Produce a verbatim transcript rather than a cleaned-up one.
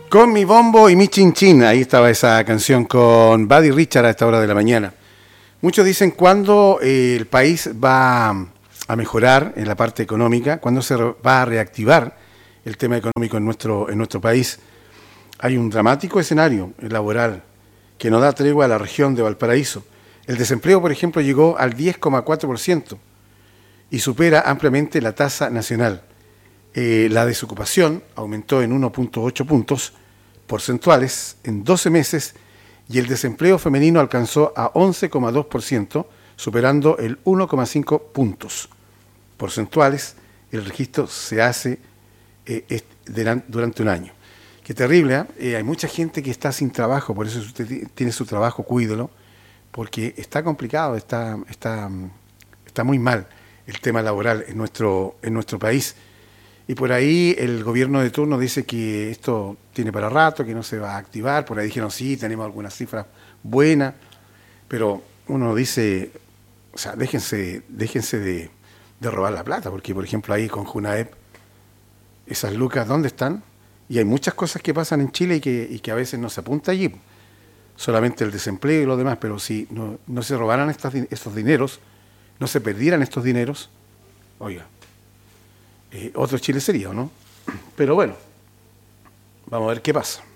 Con mi bombo y mi chinchín, ahí estaba esa canción con Buddy Richard a esta hora de la mañana. Muchos dicen cuándo eh, el país va a mejorar en la parte económica, cuándo se va a reactivar el tema económico en nuestro, en nuestro país. Hay un dramático escenario laboral que no da tregua a la región de Valparaíso. El desempleo, por ejemplo, llegó al diez coma cuatro por ciento y supera ampliamente la tasa nacional. Eh, la desocupación aumentó en uno punto ocho puntos porcentuales en doce meses y el desempleo femenino alcanzó a once coma dos por ciento, superando el uno coma cinco puntos porcentuales. El registro se hace eh, durante un año. Qué terrible, ¿eh? Eh, hay mucha gente que está sin trabajo, por eso si usted tiene su trabajo, cuídelo, porque está complicado, está, está, está muy mal el tema laboral en nuestro, en nuestro país. Y por ahí el gobierno de turno dice que esto tiene para rato, que no se va a activar. Por ahí dijeron, sí, tenemos algunas cifras buenas, pero uno dice, o sea, déjense, déjense de, de robar la plata, porque por ejemplo ahí con Junaep, esas lucas, ¿dónde están? Y hay muchas cosas que pasan en Chile y que, y que a veces no se apunta allí, solamente el desempleo y lo demás, pero si no, no se robaran estas, estos dineros, no se perdieran estos dineros, oiga, Eh, otro Chile sería, ¿o no? Pero bueno, vamos a ver qué pasa.